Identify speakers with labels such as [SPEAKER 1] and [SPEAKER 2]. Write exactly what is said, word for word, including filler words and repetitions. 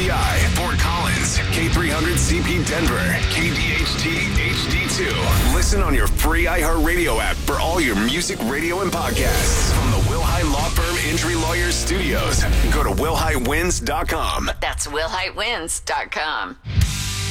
[SPEAKER 1] P I, Fort Collins, K three hundred C P Denver, K D H T H D two. Listen on your free iHeartRadio app for all your music, radio, and podcasts. From the Wilhite Law Firm Injury Lawyers Studios. Go to Wilhite Wins dot com.
[SPEAKER 2] That's Wilhite Wins dot com.